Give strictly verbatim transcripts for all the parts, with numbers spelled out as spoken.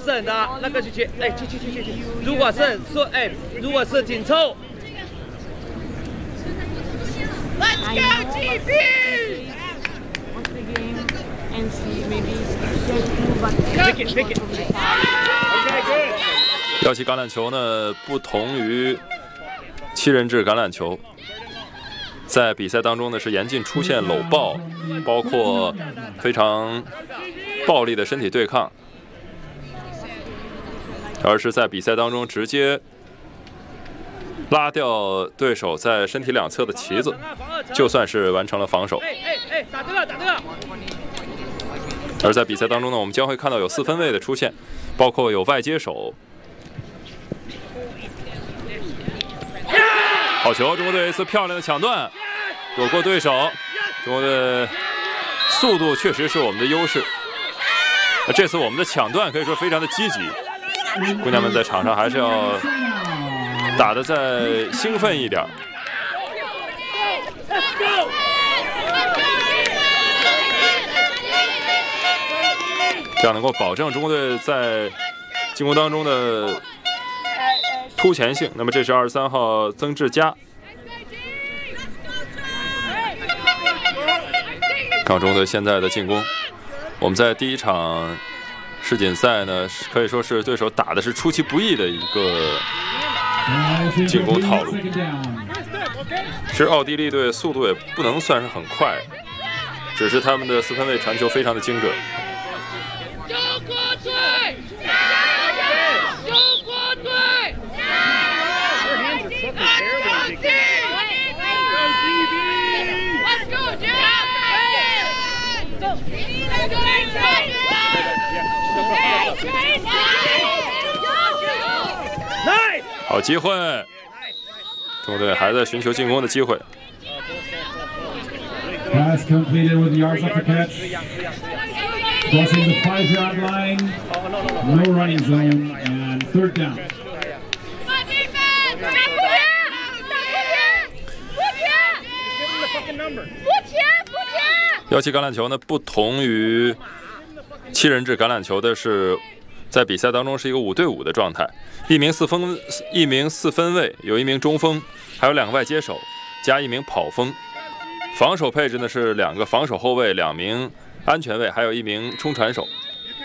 省的那个去去，哎，去去去去去。如果是说，哎，如果是紧凑。Let's go G B! Watch the game and see maybe pick it, pick it. Okay, good. 腰旗橄榄球呢，不同于七人制橄榄球，在比赛当中呢是严禁出现搂抱，包括非常暴力的身体对抗，而是在比赛当中直接拉掉对手在身体两侧的旗子，就算是完成了防守。 哎哎哎，打这个，打这个。 而在比赛当中呢，我们将会看到有四分卫的出现，包括有外接手。好球！中国队一次漂亮的抢断，躲过对手。中国队速度确实是我们的优势。这次我们的抢断可以说非常的积极，姑娘们在场上还是要打得再兴奋一点。这样能够保证中国队在进攻当中的突前性。那么这是二十三号曾志佳，看中国队现在的进攻。我们在第一场世锦赛呢，可以说是对手打的是出其不意的一个进攻套路。其实奥地利队速度也不能算是很快，只是他们的四分卫传球非常的精准。 中国队，中国队 ！Let's go, G B！ 好机会，中国队还在寻求进攻的机会。 Pass completed with yards after catch. Crossing the five-yard line. No running zone and third down. 腰旗橄榄球呢，不同于七人制橄榄球的是，在比赛当中是一个五对五的状态，一名四分一名四分卫，有一名中锋，还有两个外接手，加一名跑锋。防守配置呢是两个防守后卫，两名安全卫，还有一名冲传手。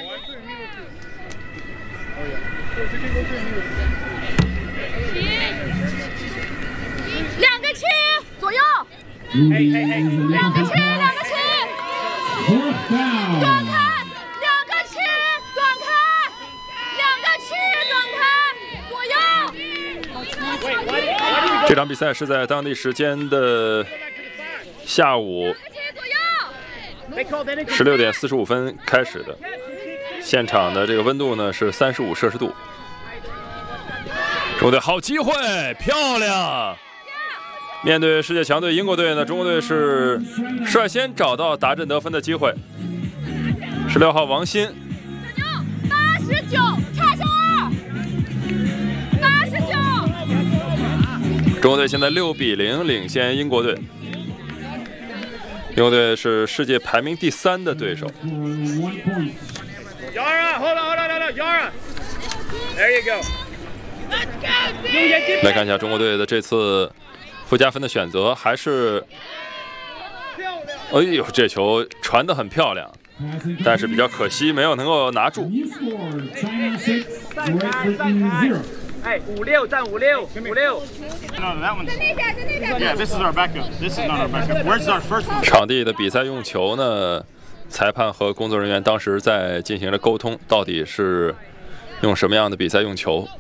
两个七左右， Rudy 两个七，两个七， Fourth down. 短开，两个七，短开，两个七，短开，左右。 这场比赛是在当地时间的下午十六点四十五分开始的，现场的这个温度呢是三十五摄氏度。中国队好机会，漂亮！面对世界强队英国队呢，中国队是率先找到达阵得分的机会。十六号王鑫， 八十九，差线二，八十九。 中国队现在六比零领先英国队。英国队是世界排名第三的对手。 Yara, hold on, hold on, hold on, Yara. There you go. 来看一下中国队的这次附加分的选择，还是，哎呦，这球传得很漂亮，但是比较可惜，没有能够拿住。 哎，五六站五六，五六。 No, that one's. Yeah, this is our backup. This is not our backup. Where's our first one? 场地的比赛用球呢？裁判和工作人员当时在进行了沟通，到底是用什么样的比赛用球？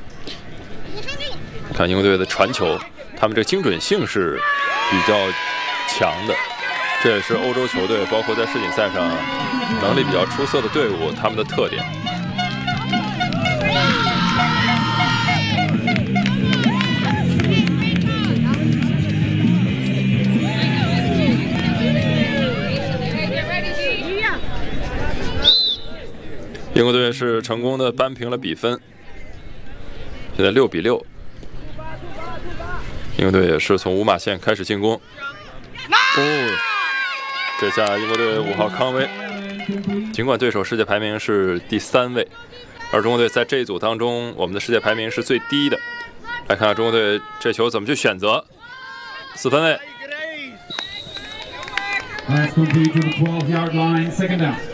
看英国队的传球，他们这精准性是比较强的，这也是欧洲球队，包括在世锦赛上能力比较出色的队伍他们的特点。英国队是成功的扳平了比分，现在六比六。英国队也是从五码线开始进攻。哦，这下英国队五号康威，尽管对手世界排名是第三位， 而中国队在这一组当中，我们的世界排名是最低的。来看看中国队这球怎么去选择，四分卫。 Let's complete to the twelve yard line, second down.